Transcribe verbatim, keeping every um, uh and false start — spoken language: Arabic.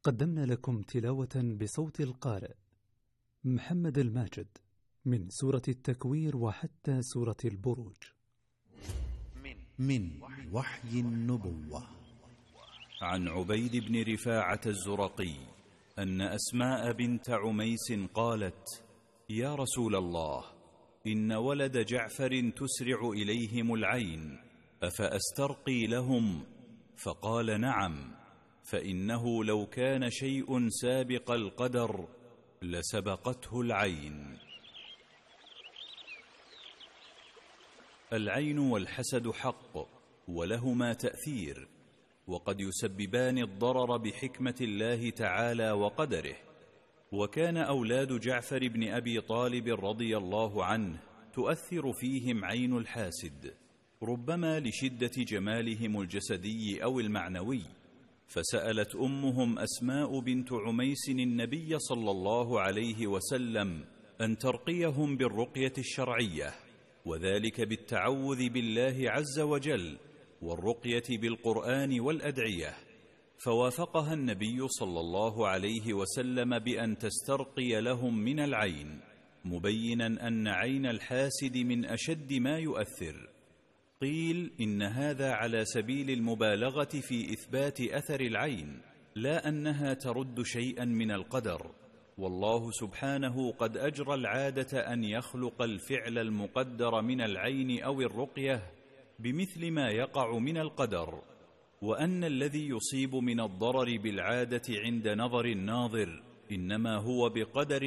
قدمنا لكم تلاوة بصوت القارئ محمد الماجد من سورة التكوير وحتى سورة البروج من وحي النبوة. عن عبيد بن رفاعة الزرقي أن أسماء بنت عميس قالت: يا رسول الله، إن ولد جعفر تسرع إليهم العين، أفأسترقي لهم؟ فقال: نعم، فإنه لو كان شيء سابق القدر لسبقته العين. العين والحسد حق، ولهما تأثير، وقد يسببان الضرر بحكمة الله تعالى وقدره. وكان أولاد جعفر بن أبي طالب رضي الله عنه تؤثر فيهم عين الحاسد، ربما لشدة جمالهم الجسدي أو المعنوي. فسألت أمهم أسماء بنت عميس النبي صلى الله عليه وسلم أن ترقيهم بالرقية الشرعية، وذلك بالتعوذ بالله عز وجل، والرقية بالقرآن والأدعية. فوافقها النبي صلى الله عليه وسلم بأن تسترقي لهم من العين، مبينا أن عين الحاسد من أشد ما يؤثر. قيل إن هذا على سبيل المبالغة في إثبات أثر العين، لا أنها ترد شيئا من القدر، والله سبحانه قد أجرى العادة أن يخلق الفعل المقدر من العين أو الرقية بمثل ما يقع من القدر، وأن الذي يصيب من الضرر بالعادة عند نظر الناظر إنما هو بقدر